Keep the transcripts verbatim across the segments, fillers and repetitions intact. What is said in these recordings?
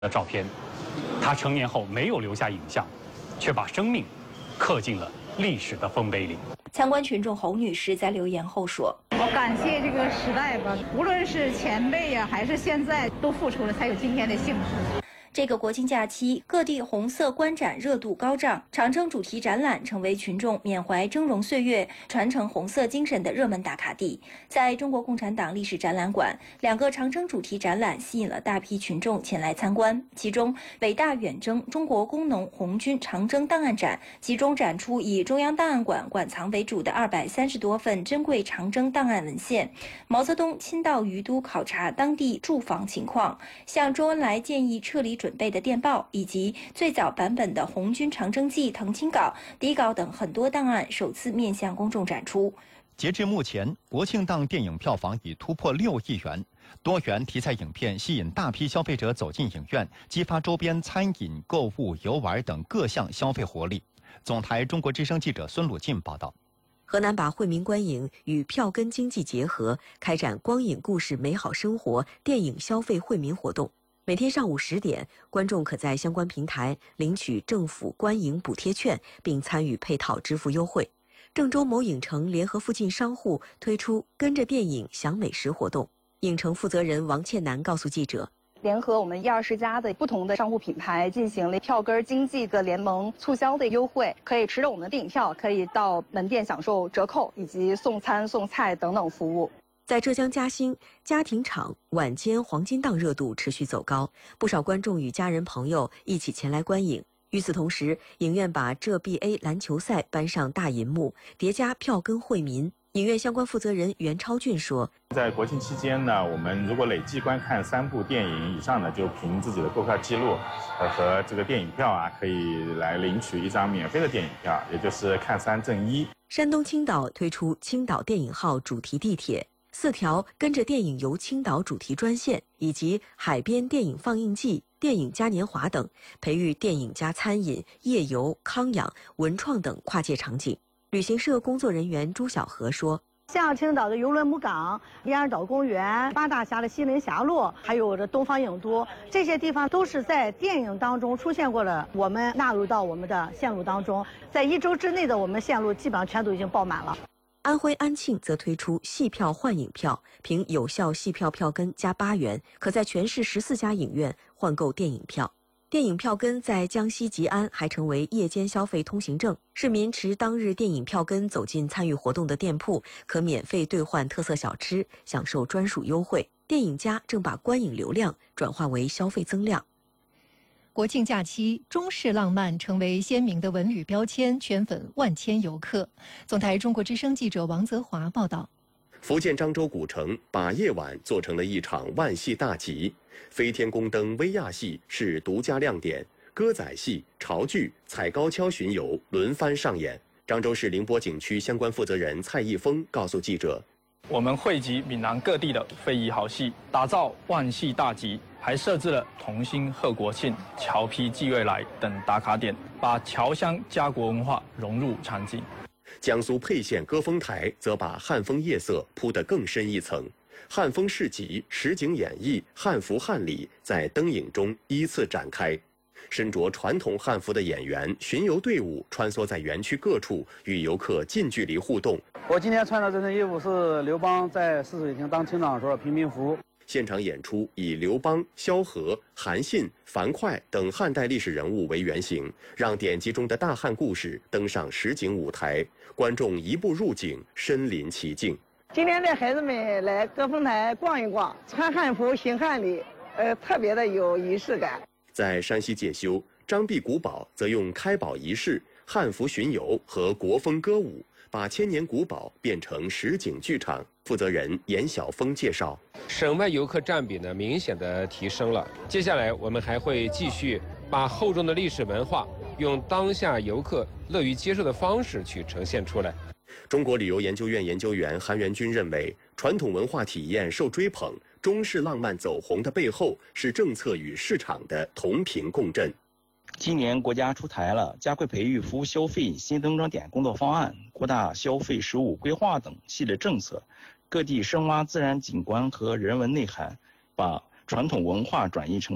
的照片，他成年后没有留下影像，却把生命刻进了历史的丰碑里。 参观群众侯女士在留言后说：“ 我感谢这个时代吧，无论是前辈呀，还是现在，都付出了才有今天的幸福。” 这个国庆假期，各地红色观展热度高涨，长征主题展览成为群众缅怀峥嵘岁月、传承红色精神的热门打卡地。在中国共产党历史展览馆，两个长征主题展览吸引了大批群众前来参观。其中，伟大远征中国工农红军长征档案展集中展出以中央档案馆馆藏为主的二百三十多份珍贵长征档案文献。毛泽东亲到于都考察当地住房情况，向周恩来建议撤离准备的电报，以及最早版本的红军长征记誊清稿、底稿等很多档案首次面向公众展出。 截至目前，国庆档电影票房已突破六亿元，多元题材影片吸引大批消费者走进影院，激发周边餐饮、购物、游玩等各项消费活力。总台中国之声记者孙鲁进报道。 河南把惠民观影与票根经济结合，开展光影故事美好生活电影消费惠民活动。每天上午十点，观众可在相关平台领取政府观影补贴券，并参与配套支付优惠。郑州某影城联合附近商户推出跟着电影享美食活动。影城负责人王倩楠告诉记者， 联合我们一二十家的不同的商户品牌进行了票根经济的联盟促销的优惠，可以持着我们的电影票，可以到门店享受折扣以及送餐送菜等等服务。 在浙江嘉兴，家庭场晚间黄金档热度持续走高，不少观众与家人朋友一起前来观影。与此同时，影院把浙 B A 篮球赛搬上大银幕，叠加票根惠民。影院相关负责人袁超俊说， 在国庆期间呢，我们如果累计观看三部电影以上呢，就凭自己的购票记录呃和这个电影票啊，可以来领取一张免费的电影票，也就是看三赠一。 山东青岛推出青岛电影号主题地铁，四条跟着电影游青岛主题专线，以及海边电影放映季、电影嘉年华等，培育电影加餐饮、夜游、康养、文创等跨界场景。旅行社工作人员朱小河说， 像青岛的游轮母港、李安岛公园、八大峡的西门峡路，还有这东方影都，这些地方都是在电影当中出现过的，我们纳入到我们的线路当中。在一周之内的我们线路基本上全都已经爆满了。 安徽安庆则推出戏票换影票，凭有效戏票票根加八元，可在全市十四家影院换购电影票。电影票根在江西吉安还成为夜间消费通行证，市民持当日电影票根走进参与活动的店铺，可免费兑换特色小吃，享受专属优惠。电影家正把观影流量转化为消费增量。 国庆假期，中式浪漫成为鲜明的文旅标签，圈粉万千游客。总台中国之声记者王泽华报道。 福建漳州古城把夜晚做成了一场万戏大集，飞天宫灯威亚戏是独家亮点，歌仔戏、潮剧、踩高跷巡游轮番上演。漳州市宁波景区相关负责人蔡义峰告诉记者， 我们汇集闽南各地的非遗好戏，打造万戏大集，还设置了同心贺国庆、侨批寄未来等打卡点，把侨乡家国文化融入场景。 江苏沛县歌峰台则把汉风夜色铺得更深一层，汉风市集、实景演绎、汉服汉礼在灯影中依次展开。身着传统汉服的演员、巡游队伍穿梭在园区各处，与游客近距离互动。 我今天穿的这身衣服是刘邦在泗水亭当厅长时候的平民服。 现场演出以刘邦、萧何、韩信、樊哙等汉代历史人物为原型，让典籍中的大汉故事登上实景舞台，观众一步入景，身临其境。 今天带孩子们来歌峰台逛一逛，穿汉服行汉礼，呃，特别的有仪式感。 在山西介休，张壁古堡则用开堡仪式、汉服巡游和国风歌舞，把千年古堡变成实景剧场。负责人严晓峰介绍， 省外游客占比呢明显的提升了。接下来我们还会继续把厚重的历史文化用当下游客乐于接受的方式去呈现出来。 中国旅游研究院研究员韩元军认为，传统文化体验受追捧，中式浪漫走红的背后是政策与市场的同频共振。 今年国家出台了加快培育服务消费新增长点工作方案、扩大消费实务规划等系列政策，各地深挖自然景观和人文内涵，把传统文化转移成为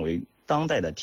当代的